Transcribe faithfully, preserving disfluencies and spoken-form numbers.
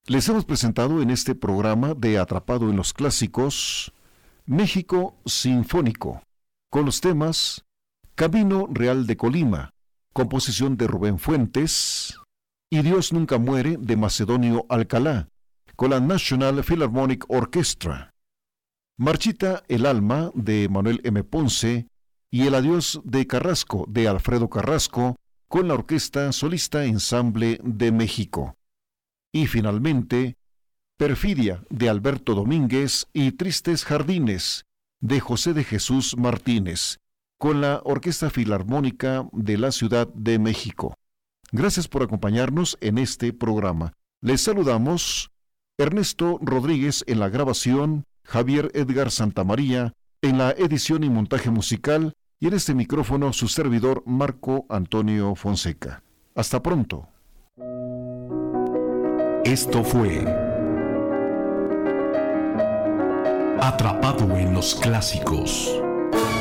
Les hemos presentado en este programa de Atrapado en los Clásicos, México Sinfónico, con los temas Camino Real de Colima, composición de Rubén Fuentes, y Dios Nunca Muere, de Macedonio Alcalá, con la National Philharmonic Orchestra. Marchita el Alma, de Manuel M. Ponce, y El Adiós de Carrasco, de Alfredo Carrasco, con la Orquesta Solista Ensamble de México. Y finalmente, Perfidia, de Alberto Domínguez, y Tristes Jardines, de José de Jesús Martínez, con la Orquesta Filarmónica de la Ciudad de México. Gracias por acompañarnos en este programa. Les saludamos Ernesto Rodríguez en la grabación, Javier Edgar Santamaría en la edición y montaje musical, y en este micrófono su servidor Marco Antonio Fonseca. Hasta pronto. Esto fue Atrapado en los Clásicos.